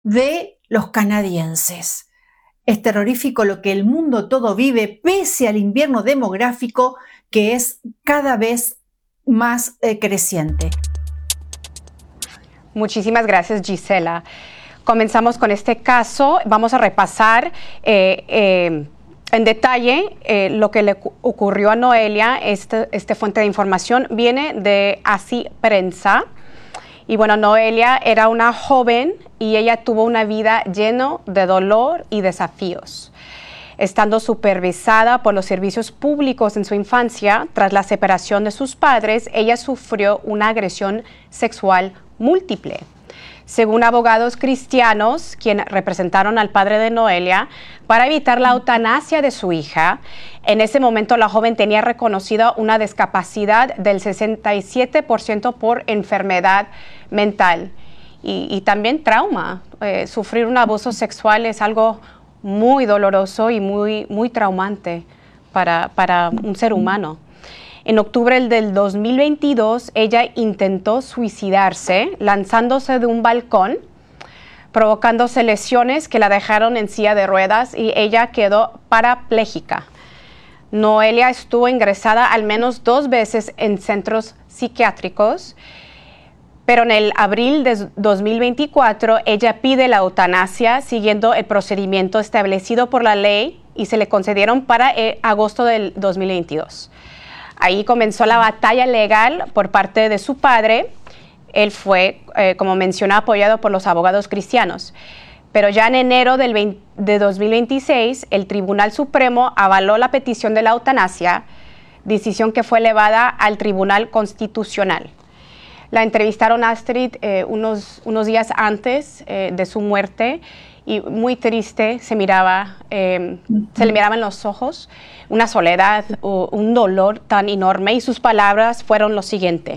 de los canadienses. Es terrorífico lo que el mundo todo vive pese al invierno demográfico que es cada vez más creciente. Muchísimas gracias, Gisela. Comenzamos con este caso. Vamos a repasar en detalle lo que le ocurrió a Noelia. Esta fuente de información viene de Así Prensa. Y bueno, Noelia era una joven y ella tuvo una vida llena de dolor y desafíos. Estando supervisada por los servicios públicos en su infancia, tras la separación de sus padres, ella sufrió una agresión sexual múltiple. Según abogados cristianos, quienes representaron al padre de Noelia, para evitar la eutanasia de su hija, en ese momento la joven tenía reconocida una discapacidad del 67% por enfermedad mental y también trauma. Sufrir un abuso sexual es algo muy doloroso y muy traumante para un ser humano. En octubre del 2022, ella intentó suicidarse lanzándose de un balcón, provocándose lesiones que la dejaron en silla de ruedas y ella quedó parapléjica. Noelia estuvo ingresada al menos 2 veces en centros psiquiátricos, pero en el abril de 2024 ella pide la eutanasia siguiendo el procedimiento establecido por la ley y se le concedieron para agosto del 2022. Ahí comenzó la batalla legal por parte de su padre. Él fue, como mencioné, apoyado por los abogados cristianos. Pero ya en enero de 2026, el Tribunal Supremo avaló la petición de la eutanasia, decisión que fue elevada al Tribunal Constitucional. La entrevistaron a Astrid unos días antes de su muerte y muy triste se le miraba en los ojos una soledad, un dolor tan enorme, y sus palabras fueron lo siguiente: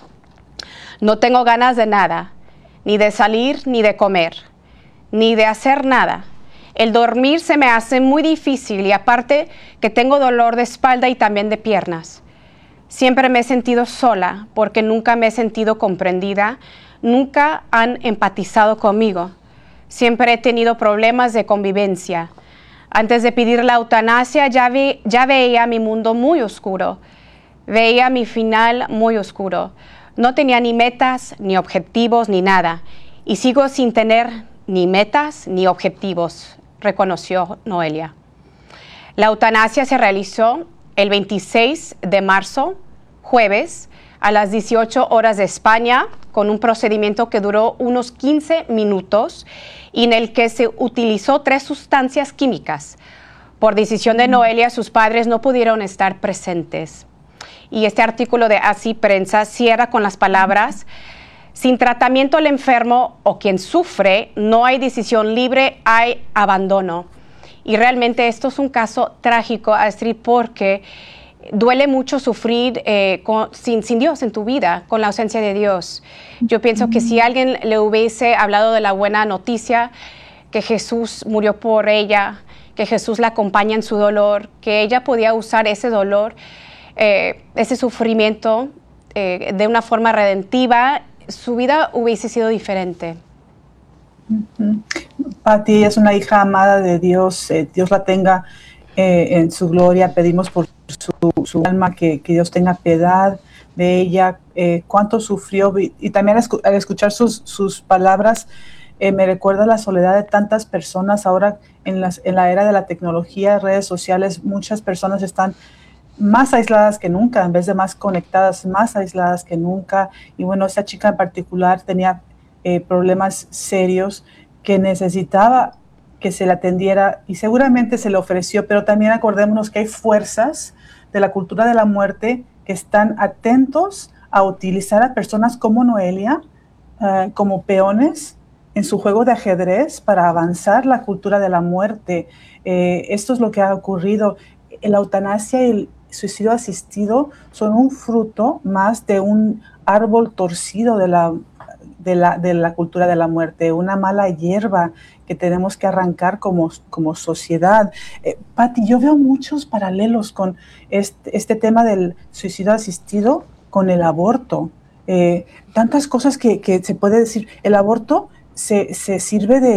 no tengo ganas de nada, ni de salir, ni de comer, ni de hacer nada. El dormir se me hace muy difícil y aparte que tengo dolor de espalda y también de piernas. Siempre me he sentido sola porque nunca me he sentido comprendida, nunca han empatizado conmigo. Siempre he tenido problemas de convivencia. Antes de pedir la eutanasia ya veía mi mundo muy oscuro, veía mi final muy oscuro. No tenía ni metas, ni objetivos, ni nada. Y sigo sin tener ni metas, ni objetivos, reconoció Noelia. La eutanasia se realizó el 26 de marzo, jueves, a las 18 horas de España, con un procedimiento que duró unos 15 minutos y en el que se utilizó 3 sustancias químicas. Por decisión de Noelia, sus padres no pudieron estar presentes. Y este artículo de Así Prensa cierra con las palabras: sin tratamiento el enfermo o quien sufre, no hay decisión libre, hay abandono. Y realmente esto es un caso trágico, Astrid, porque duele mucho sufrir sin Dios en tu vida, con la ausencia de Dios. Yo pienso que si alguien le hubiese hablado de la buena noticia, que Jesús murió por ella, que Jesús la acompaña en su dolor, que ella podía usar ese dolor, ese sufrimiento de una forma redentiva, su vida hubiese sido diferente. Pati es una hija amada de Dios, Dios la tenga en su gloria. Pedimos por su alma que Dios tenga piedad de ella, cuánto sufrió, y también al escuchar sus palabras me recuerda la soledad de tantas personas. Ahora en la era de la tecnología, redes sociales, muchas personas están más aisladas que nunca, en vez de más conectadas, más aisladas que nunca. Y bueno, esta chica en particular tenía problemas serios que necesitaba que se le atendiera y seguramente se le ofreció, pero también acordémonos que hay fuerzas de la cultura de la muerte que están atentos a utilizar a personas como Noelia como peones en su juego de ajedrez para avanzar la cultura de la muerte. Esto es lo que ha ocurrido. La eutanasia y el suicidio asistido son un fruto más de un árbol torcido de la cultura de la muerte, una mala hierba que tenemos que arrancar como sociedad. Pati, yo veo muchos paralelos con este tema del suicidio asistido con el aborto. Tantas cosas que se puede decir. El aborto se sirve